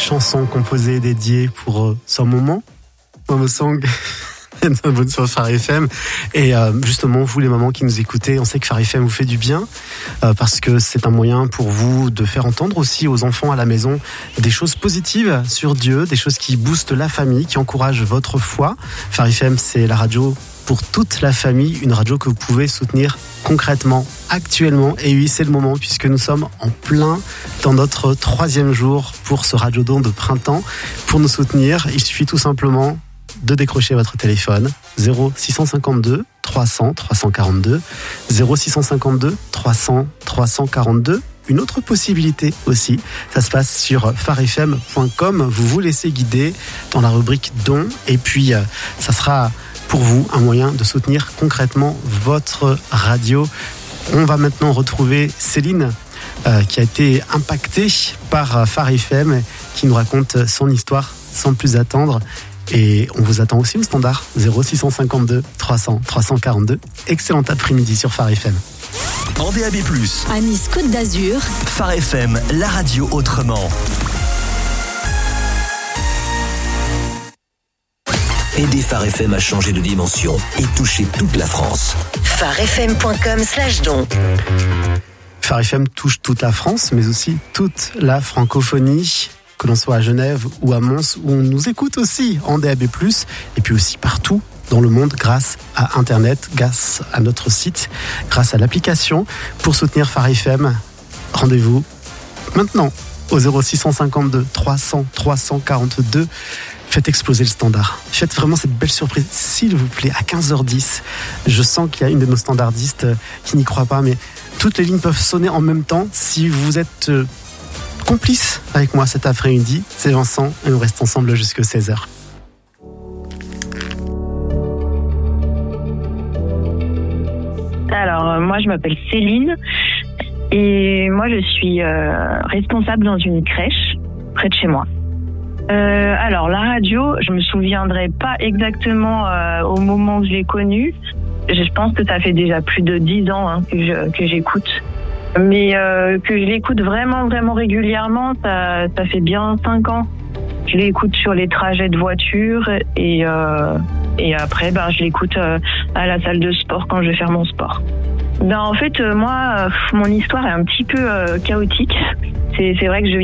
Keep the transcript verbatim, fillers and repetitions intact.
chanson composée et dédiée pour euh, ce moment, Momo Song. Sur Phare F M. Et euh, justement, vous les mamans qui nous écoutez, on sait que Phare F M vous fait du bien euh, parce que c'est un moyen pour vous de faire entendre aussi aux enfants à la maison des choses positives sur Dieu, des choses qui boostent la famille, qui encouragent votre foi. Phare F M, c'est la radio pour toute la famille, une radio que vous pouvez soutenir concrètement, actuellement. Et oui, c'est le moment puisque nous sommes en plein dans notre troisième jour pour ce radiodon de printemps. Pour nous soutenir, il suffit tout simplement de décrocher votre téléphone zéro six cent cinquante-deux trois cents trois cent quarante-deux zéro six cent cinquante-deux trois cents trois cent quarante-deux. Une autre possibilité aussi, ça se passe sur phare f m point com. Vous vous laissez guider dans la rubrique dons et puis ça sera pour vous un moyen de soutenir concrètement votre radio. On va maintenant retrouver Céline euh, qui a été impactée par Phare F M, qui nous raconte son histoire sans plus attendre. Et on vous attend aussi le standard zéro six cent cinquante-deux trois cents trois cent quarante-deux. Excellent après-midi sur Phare F M. En D A B plus, à Nice Côte d'Azur, Phare F M, la radio autrement. Aidez Phare F M à changer de dimension et toucher toute la France. phare f m point com slash don. Phare F M touche toute la France, mais aussi toute la francophonie. Que l'on soit à Genève ou à Mons, où on nous écoute aussi en D A B plus, et puis aussi partout dans le monde grâce à Internet, grâce à notre site, grâce à l'application. Pour soutenir Phare F M, rendez-vous maintenant au zéro six cent cinquante-deux trois cents trois cent quarante-deux. Faites exploser le standard. Faites vraiment cette belle surprise, s'il vous plaît, à quinze heures dix. Je sens qu'il y a une de nos standardistes qui n'y croit pas, mais toutes les lignes peuvent sonner en même temps. Si vous êtes complice avec moi cet après-midi, c'est Vincent et on reste ensemble jusqu'à seize heures. Alors, euh, moi je m'appelle Céline et moi je suis euh, responsable dans une crèche près de chez moi. Euh, alors la radio, je me souviendrai pas exactement euh, au moment où je l'ai connue. Je pense que ça fait déjà plus de dix ans hein, que, je, que j'écoute. Mais euh, que je l'écoute vraiment, vraiment régulièrement, ça, ça fait bien cinq ans. Je l'écoute sur les trajets de voiture et, euh, et après, ben, je l'écoute euh, à la salle de sport quand je vais faire mon sport. Ben, en fait, euh, moi, euh, mon histoire est un petit peu euh, chaotique. C'est, c'est vrai que je